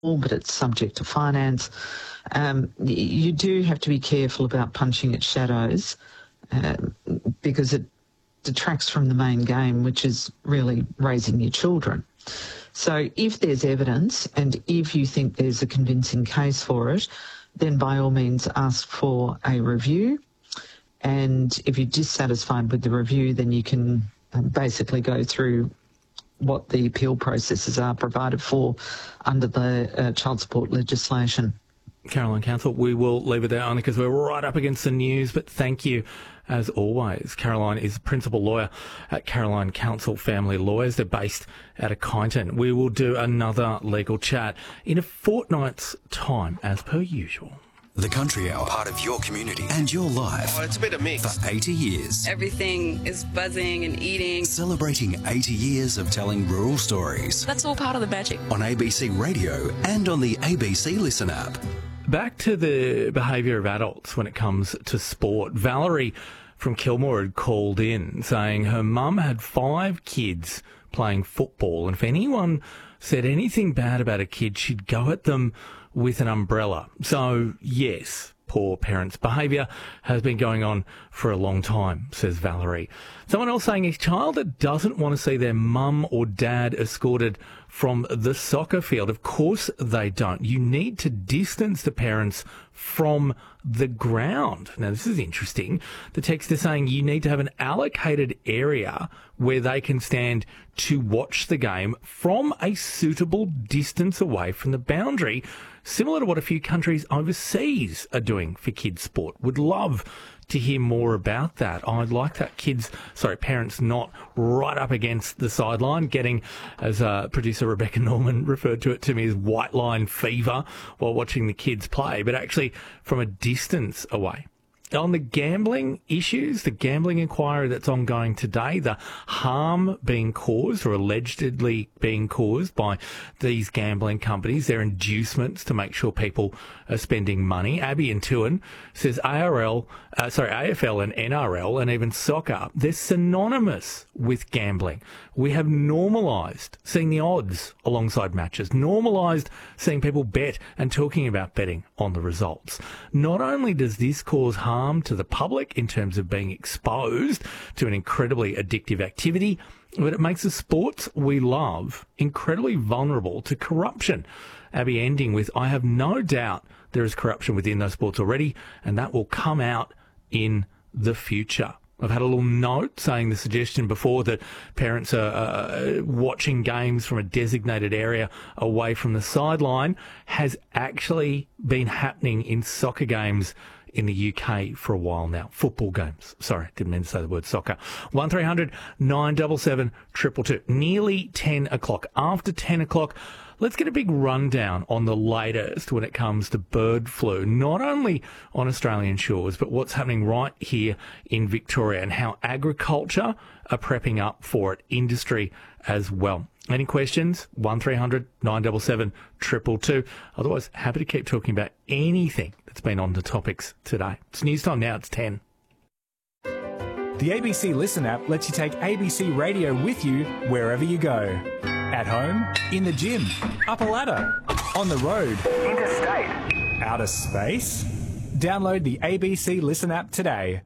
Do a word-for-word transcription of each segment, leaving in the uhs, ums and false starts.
but it's subject to finance. Um, you do have to be careful about punching at shadows uh, because it detracts from the main game, which is really raising your children. So if there's evidence and if you think there's a convincing case for it, then by all means ask for a review. And if you're dissatisfied with the review, then you can um, basically go through what the appeal processes are provided for under the uh, child support legislation. Caroline Council, we will leave it there only because we're right up against the news, but thank you as always. Caroline is principal lawyer at Caroline Council Family Lawyers. They're based out of Kyneton. We will do another legal chat in a fortnight's time, as per usual. The Country Hour, part of your community and your life. Oh, it's a bit of mix. For eighty years. Everything is buzzing and eating. Celebrating eighty years of telling rural stories. That's all part of the magic. On A B C Radio and on the A B C Listen app. Back to the behaviour of adults when it comes to sport. Valerie from Kilmore had called in saying her mum had five kids playing football, and if anyone said anything bad about a kid, she'd go at them with an umbrella. So, yes, poor parents' behaviour has been going on for a long time, says Valerie. Someone else saying a child that doesn't want to see their mum or dad escorted from the soccer field. Of course they don't. You need to distance the parents from the ground. Now, this is interesting. The text is saying you need to have an allocated area where they can stand to watch the game from a suitable distance away from the boundary, similar to what a few countries overseas are doing for kids' sport. Would love to hear more about that. I'd like that kids, sorry, parents not right up against the sideline, getting, as uh, producer Rebecca Norman referred to it to me, as white line fever while watching the kids play, but actually from a distance away. On the gambling issues, the gambling inquiry that's ongoing today, the harm being caused or allegedly being caused by these gambling companies, their inducements to make sure people are spending money. Abby and Tuan says A R L, uh, sorry, A F L and N R L and even soccer, they're synonymous with gambling. We have normalised seeing the odds alongside matches, normalised seeing people bet and talking about betting on the results. Not only does this cause harm to the public in terms of being exposed to an incredibly addictive activity, but it makes the sports we love incredibly vulnerable to corruption. Abby ending with, I have no doubt there is corruption within those sports already, and that will come out in the future. I've had a little note saying the suggestion before that parents are uh, watching games from a designated area away from the sideline has actually been happening in soccer games in the U K for a while now. Football games. Sorry, didn't mean to say the word soccer. one three hundred nine seven seven two two two. Nearly ten o'clock. After ten o'clock, let's get a big rundown on the latest when it comes to bird flu, not only on Australian shores, but what's happening right here in Victoria and how agriculture are prepping up for it, industry as well. Any questions? one three hundred nine seven seven two two two. Otherwise, happy to keep talking about anything that's been on the topics today. It's news time now. It's ten. The A B C Listen app lets you take A B C Radio with you wherever you go. At home, in the gym, up a ladder, on the road, interstate, outer space. Download the A B C Listen app today.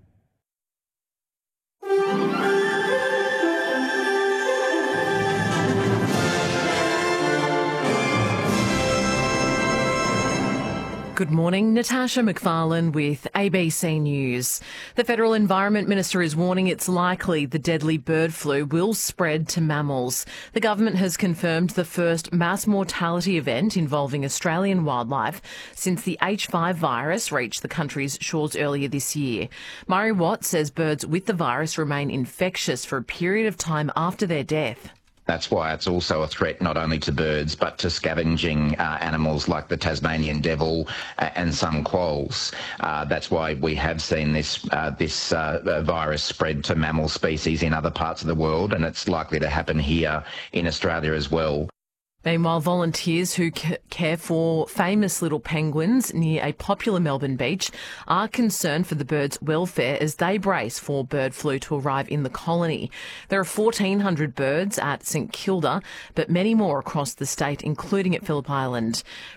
Good morning, Natasha McFarlane with A B C News. The Federal Environment Minister is warning it's likely the deadly bird flu will spread to mammals. The government has confirmed the first mass mortality event involving Australian wildlife since the H five virus reached the country's shores earlier this year. Murray Watt says birds with the virus remain infectious for a period of time after their death. That's why it's also a threat not only to birds but to scavenging uh, animals like the Tasmanian devil uh, and some quolls. Uh, that's why we have seen this uh, this uh, virus spread to mammal species in other parts of the world, and it's likely to happen here in Australia as well. Meanwhile, volunteers who c- care for famous little penguins near a popular Melbourne beach are concerned for the birds' welfare as they brace for bird flu to arrive in the colony. There are fourteen hundred birds at St Kilda, but many more across the state, including at Phillip Island.